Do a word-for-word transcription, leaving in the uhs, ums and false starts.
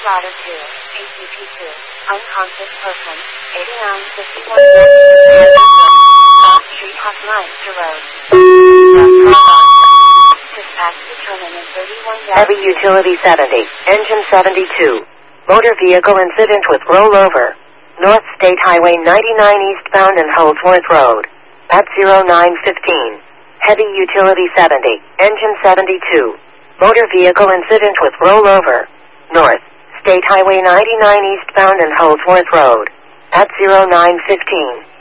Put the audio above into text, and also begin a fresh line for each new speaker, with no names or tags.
daughter two, A C P two, unconscious person, eighty-nine fifty-one South Street Hofmeister Road. Dispatch determinant thirty-one.
Heavy utility seventy, engine seventy-two. Motor vehicle incident with rollover. North State Highway ninety-nine eastbound and Holdsworth Road. At zero nine fifteen. Heavy utility seventy, engine seventy-two. Motor vehicle incident with rollover. North State Highway ninety-nine eastbound and Holdsworth Road. At zero nine fifteen.